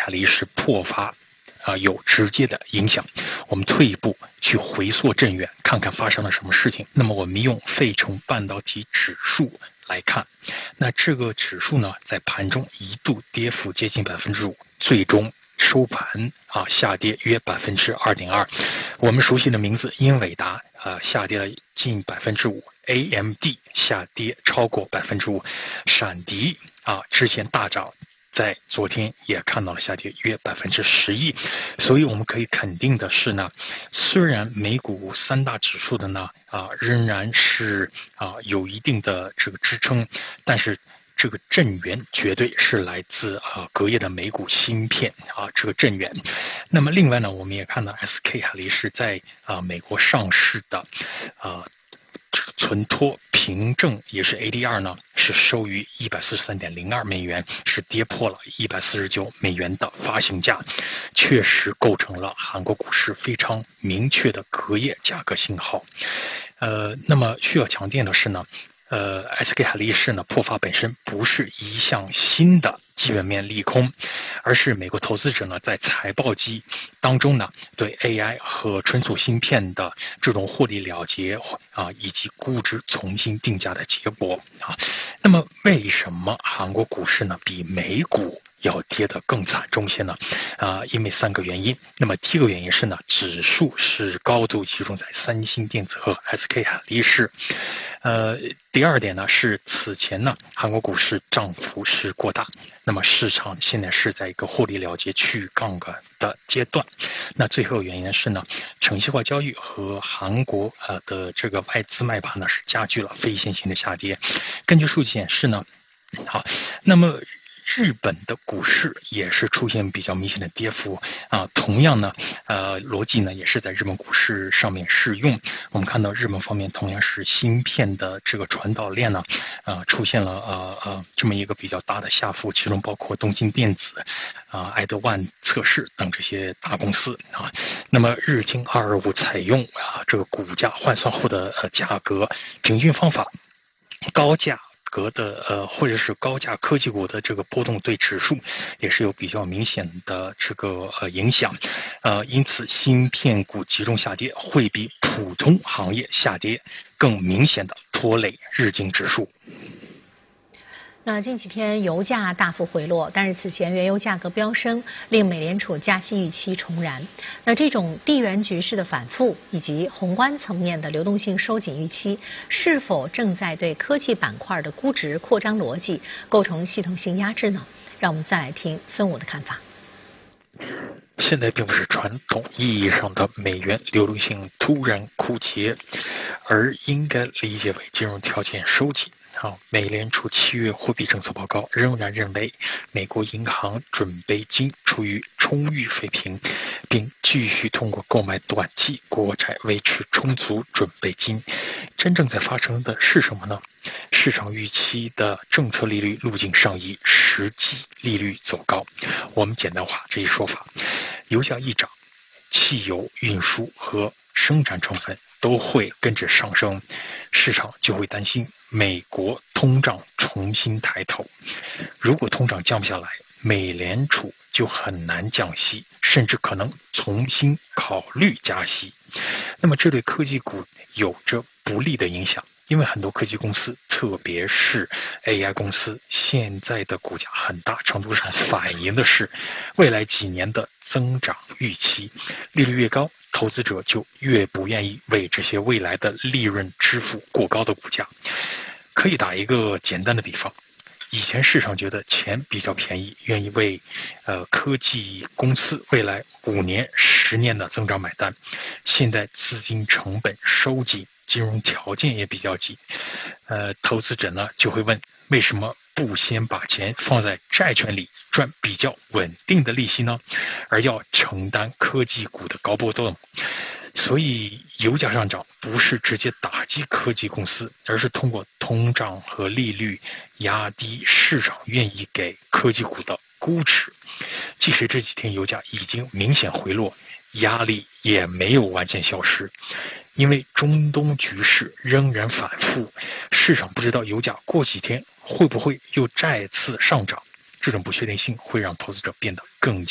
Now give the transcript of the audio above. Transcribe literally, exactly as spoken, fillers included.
海力士破发啊、呃、有直接的影响。我们退一步去回溯正源，看看发生了什么事情。那么我们用费城半导体指数来看，那这个指数呢，在盘中一度跌幅接近百分之五，最终收盘啊下跌约百分之二点二。我们熟悉的名字英伟达啊下跌了近百分之五 ，A M D 下跌超过百分之五，闪迪啊之前大涨，在昨天也看到了下跌约百分之十一。所以我们可以肯定的是呢，虽然美股三大指数的呢啊仍然是啊有一定的这个支撑，但是这个震源绝对是来自啊隔夜的美股芯片啊这个震源。那么另外呢，我们也看到 S K 海力士在啊美国上市的啊存托凭证也是 A D R 呢，是收于一百四十三点零二美元，是跌破了一百四十九美元的发行价，确实构成了韩国股市非常明确的隔夜价格信号。呃，那么需要强调的是呢。呃 ，S K 海力士呢破发本身不是一项新的基本面利空，而是美国投资者呢在财报季当中呢对 A I 和存储芯片的这种获利了结啊，以及估值重新定价的结果啊。那么为什么韩国股市呢比美股要跌得更惨重些呢？啊，因为三个原因。那么第一个原因是呢，指数是高度集中在三星电子和 S K 海力士。呃，第二点呢是此前呢韩国股市涨幅是过大，那么市场现在是在一个获利了结去杠杆的阶段。那最后原因是呢，程序化交易和韩国呃的这个外资卖盘呢是加剧了非线性的下跌。根据数据显示呢，好，那么日本的股市也是出现比较明显的跌幅啊，同样呢，呃，逻辑呢也是在日本股市上面适用。我们看到日本方面同样是芯片的这个传导链呢，啊、呃，出现了呃呃这么一个比较大的下幅，其中包括东京电子、啊、呃、爱德万测试等这些大公司啊。那么日经二二五采用啊这个股价换算后的呃价格平均方法，高价格的呃，或者是高价科技股的这个波动对指数也是有比较明显的这个呃影响，呃，因此芯片股集中下跌会比普通行业下跌更明显的拖累日经指数。 那近几天油价大幅回落，但是此前原油价格飙升，令美联储加息预期重燃。那这种地缘局势的反复以及宏观层面的流动性收紧预期，是否正在对科技板块的估值扩张逻辑构成系统性压制呢？让我们再来听孙武的看法。 现在并不是传统意义上的美元流动性突然枯竭，而应该理解为金融条件收紧。好，美联储七月货币政策报告仍然认为，美国银行准备金处于充裕水平，并继续通过购买短期国债维持充足准备金。真正在发生的是什么呢？市场预期的政策利率路径上移，实际利率走高。我们简单化这一说法，油价一涨，汽油运输和生产成本都会跟着上升，市场就会担心美国通胀重新抬头。如果通胀降不下来，美联储就很难降息，甚至可能重新考虑加息。那么这对科技股有着不利的影响，因为很多科技公司，特别是 A I 公司，现在的股价很大程度上反映的是未来几年的增长预期。利率越高，投资者就越不愿意为这些未来的利润支付过高的股价。可以打一个简单的比方，以前市场觉得钱比较便宜，愿意为呃科技公司未来五年、十年的增长买单。现在资金成本收紧，金融条件也比较紧，呃，投资者呢就会问，为什么不先把钱放在债券里赚比较稳定的利息呢？而要承担科技股的高波动？所以油价上涨不是直接打击科技公司，而是通过通胀和利率压低市场愿意给科技股的估值。即使这几天油价已经明显回落，压力也没有完全消失，因为中东局势仍然反复，市场不知道油价过几天会不会又再次上涨，这种不确定性会让投资者变得更加